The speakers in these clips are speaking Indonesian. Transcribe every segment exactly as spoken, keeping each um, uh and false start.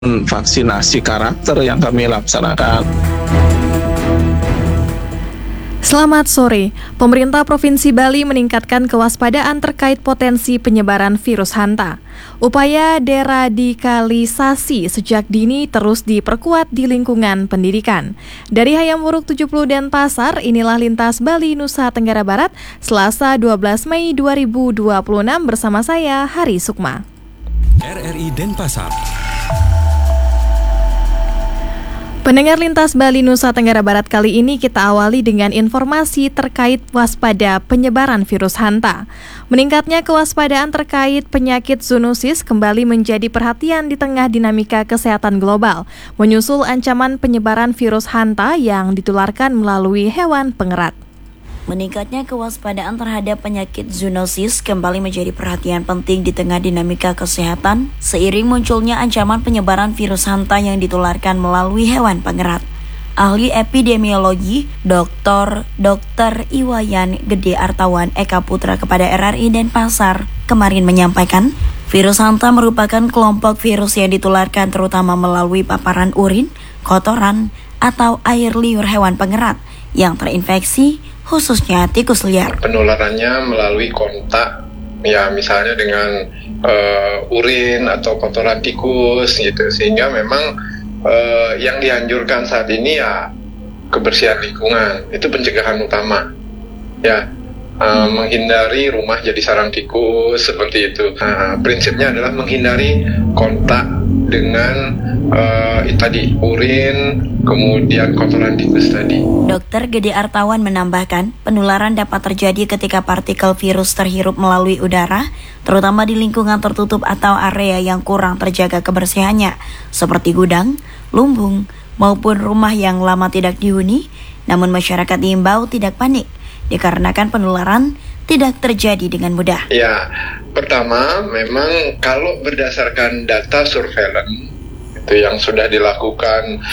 vaksinasi karakter yang kami laksanakan. Selamat sore. Pemerintah Provinsi Bali meningkatkan kewaspadaan terkait potensi penyebaran virus hanta. Upaya deradikalisasi sejak dini terus diperkuat di lingkungan pendidikan. Dari Hayam Wuruk tujuh puluh Denpasar, inilah Lintas Bali Nusa Tenggara Barat, Selasa dua belas Mei dua ribu dua puluh enam bersama saya, Hari Sukma. R R I Denpasar. Pendengar Lintas Bali Nusa Tenggara Barat, kali ini kita awali dengan informasi terkait waspada penyebaran virus hanta. Meningkatnya kewaspadaan terkait penyakit zoonosis kembali menjadi perhatian di tengah dinamika kesehatan global, menyusul ancaman penyebaran virus hanta yang ditularkan melalui hewan pengerat. Meningkatnya kewaspadaan terhadap penyakit zoonosis kembali menjadi perhatian penting di tengah dinamika kesehatan seiring munculnya ancaman penyebaran virus hanta yang ditularkan melalui hewan pengerat. Ahli epidemiologi Doktor Dokter Iwayan Gede Artawan Eka Putra kepada R R I Denpasar kemarin menyampaikan, virus hanta merupakan kelompok virus yang ditularkan terutama melalui paparan urin, kotoran, atau air liur hewan pengerat yang terinfeksi, khususnya tikus liar. Penularannya melalui kontak, ya misalnya dengan uh, urin atau kotoran tikus gitu, sehingga memang uh, yang dianjurkan saat ini ya kebersihan lingkungan, itu pencegahan utama, ya uh, hmm. menghindari rumah jadi sarang tikus seperti itu. Nah, prinsipnya adalah menghindari kontak dengan uh, tadi urin, kemudian kotoran tikus tadi. Dokter Gede Artawan menambahkan, penularan dapat terjadi ketika partikel virus terhirup melalui udara, terutama di lingkungan tertutup atau area yang kurang terjaga kebersihannya, seperti gudang, lumbung, maupun rumah yang lama tidak dihuni. Namun masyarakat diimbau tidak panik, dikarenakan penularan tidak terjadi dengan mudah. Ya, pertama memang kalau berdasarkan data surveillance itu yang sudah dilakukan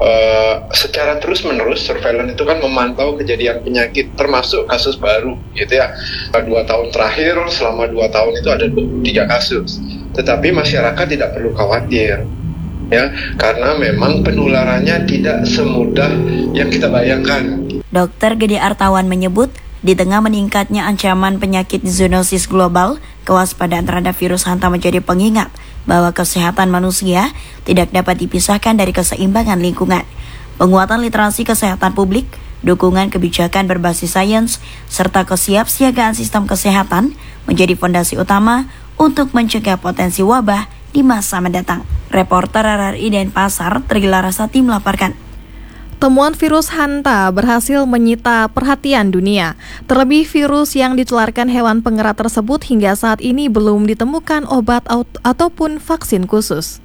uh, secara terus-menerus, surveillance itu kan memantau kejadian penyakit termasuk kasus baru gitu ya. Dua tahun terakhir, selama dua tahun itu ada dua puluh tiga kasus. Tetapi masyarakat tidak perlu khawatir, ya, karena memang penularannya tidak semudah yang kita bayangkan. Dokter Gede Artawan menyebut, di tengah meningkatnya ancaman penyakit zoonosis global, kewaspadaan terhadap virus hanta menjadi pengingat bahwa kesehatan manusia tidak dapat dipisahkan dari keseimbangan lingkungan. Penguatan literasi kesehatan publik, dukungan kebijakan berbasis sains, serta kesiapsiagaan sistem kesehatan menjadi fondasi utama untuk mencegah potensi wabah di masa mendatang. Reporter R R I Denpasar, Tri Larasati melaporkan. Temuan virus hanta berhasil menyita perhatian dunia. Terlebih virus yang ditularkan hewan pengerat tersebut hingga saat ini belum ditemukan obat ataupun vaksin khusus.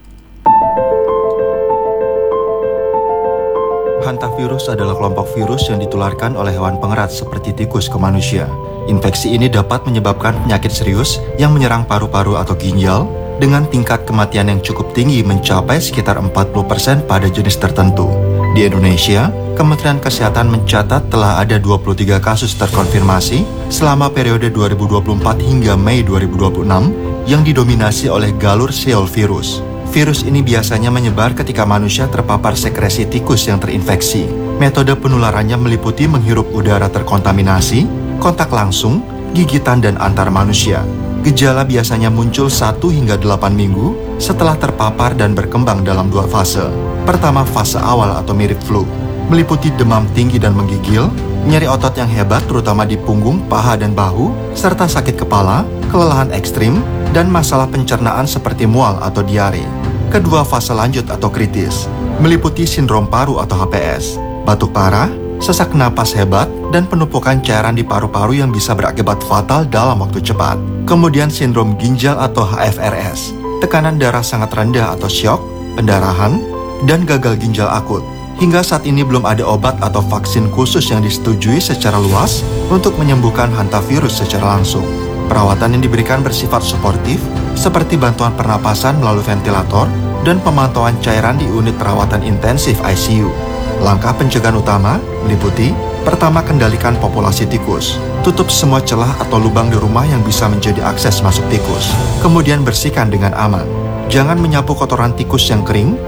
Hantavirus adalah kelompok virus yang ditularkan oleh hewan pengerat seperti tikus ke manusia. Infeksi ini dapat menyebabkan penyakit serius yang menyerang paru-paru atau ginjal dengan tingkat kematian yang cukup tinggi mencapai sekitar empat puluh persen pada jenis tertentu. Di Indonesia, Kementerian Kesehatan mencatat telah ada dua puluh tiga kasus terkonfirmasi selama periode dua ribu dua puluh empat hingga Mei dua ribu dua puluh enam yang didominasi oleh galur Seol virus. Virus ini biasanya menyebar ketika manusia terpapar sekresi tikus yang terinfeksi. Metode penularannya meliputi menghirup udara terkontaminasi, kontak langsung, gigitan, dan antar manusia. Gejala biasanya muncul satu hingga delapan minggu setelah terpapar dan berkembang dalam dua fase. Pertama, fase awal atau mirip flu, meliputi demam tinggi dan menggigil, nyeri otot yang hebat terutama di punggung, paha, dan bahu, serta sakit kepala, kelelahan ekstrim, dan masalah pencernaan seperti mual atau diare. Kedua, fase lanjut atau kritis, meliputi sindrom paru atau H P S, batuk parah, sesak napas hebat, dan penumpukan cairan di paru-paru yang bisa berakibat fatal dalam waktu cepat. Kemudian sindrom ginjal atau H F R S, tekanan darah sangat rendah atau syok, pendarahan, dan gagal ginjal akut. Hingga saat ini belum ada obat atau vaksin khusus yang disetujui secara luas untuk menyembuhkan hantavirus secara langsung. Perawatan yang diberikan bersifat suportif, seperti bantuan pernapasan melalui ventilator dan pemantauan cairan di unit perawatan intensif I C U. Langkah pencegahan utama meliputi: pertama, kendalikan populasi tikus. Tutup semua celah atau lubang di rumah yang bisa menjadi akses masuk tikus. Kemudian bersihkan dengan aman. Jangan menyapu kotoran tikus yang kering